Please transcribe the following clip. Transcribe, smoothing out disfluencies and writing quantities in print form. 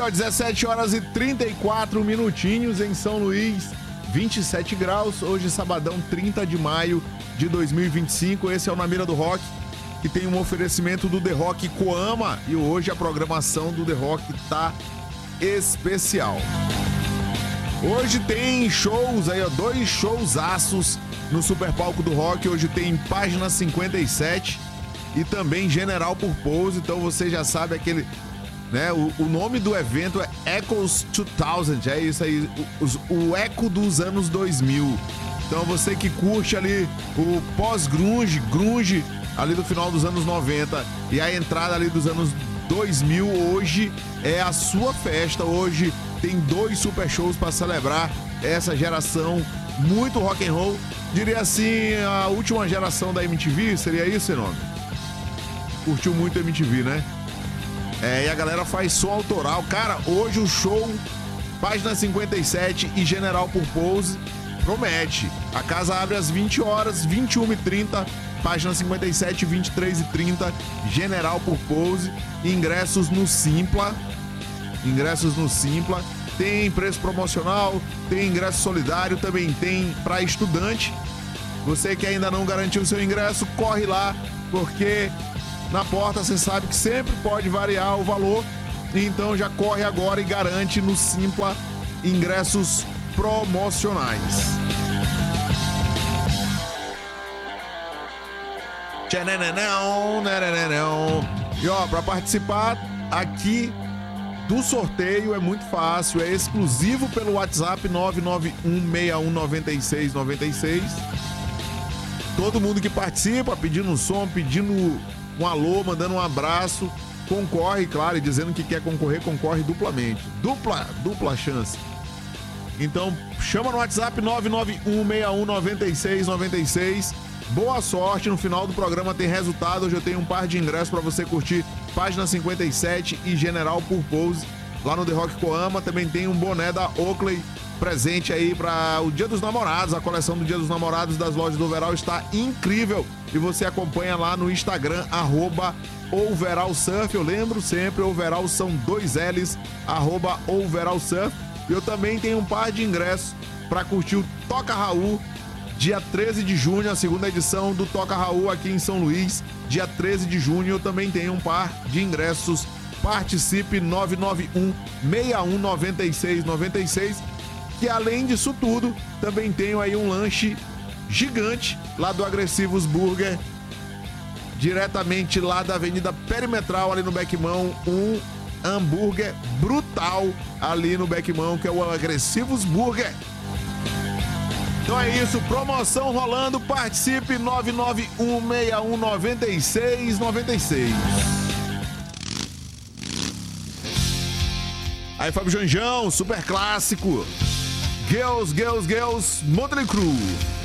ó, 17 horas e 34 minutinhos em São Luís, 27 graus. Hoje, sabadão, 30 de maio de 2025. Esse é o Na Mira do Rock, que tem um oferecimento do The Rock Coama. E hoje a programação do The Rock tá especial. Hoje tem shows aí, ó, 2 showzaços no Super Palco do Rock. Hoje tem Página 57 e também General Purpose. Então você já sabe aquele, né? O nome do evento é Echoes 2000, é isso aí, o eco dos anos 2000. Então você que curte ali o pós-grunge, grunge ali do final dos anos 90 e a entrada ali dos anos 2000, hoje é a sua festa. Hoje tem 2 super shows para celebrar essa geração muito rock and roll. Diria assim, a última geração da MTV, seria isso, seu nome? Curtiu muito a MTV, né? E a galera faz som autoral. Cara, hoje o show Página 57 e General Purpose promete. A casa abre às 20 horas, 21h30, Página 57, 23h30, General Purpose. Ingressos no Simpla. Tem preço promocional, tem ingresso solidário, também tem para estudante. Você que ainda não garantiu o seu ingresso, corre lá, porque na porta você sabe que sempre pode variar o valor. Então já corre agora e garante no Simpla ingressos promocionais. E ó, para participar aqui do sorteio é muito fácil, é exclusivo pelo WhatsApp 991619696. Todo mundo que participa, pedindo um som, pedindo um alô, mandando um abraço, concorre, claro, e dizendo que quer concorrer, concorre duplamente. Dupla chance. Então, chama no WhatsApp 991619696. Boa sorte, no final do programa tem resultado. Hoje eu tenho um par de ingressos para você curtir Página 57 e General Purpose lá no The Rock Coama. Também tem um boné da Oakley presente aí para o Dia dos Namorados. A coleção do Dia dos Namorados das lojas do Overall está incrível e você acompanha lá no Instagram @overallsurf. Eu lembro sempre, Overall são 2 L's, @overallsurf. E eu também tenho um par de ingressos para curtir o Toca Raul dia 13 de junho, a segunda edição do Toca Raul aqui em São Luís. Dia 13 de junho eu também tenho um par de ingressos. Participe, 991619696. Que além disso tudo, também tenho aí um lanche gigante lá do Agressivos Burger, diretamente lá da Avenida Perimetral, ali no Bequimão. Um hambúrguer brutal ali no Bequimão, que é o Agressivos Burger. Então é isso, promoção rolando, participe, 991619696. Aí, Fábio Janjão, super clássico. Girls, Motley Crue.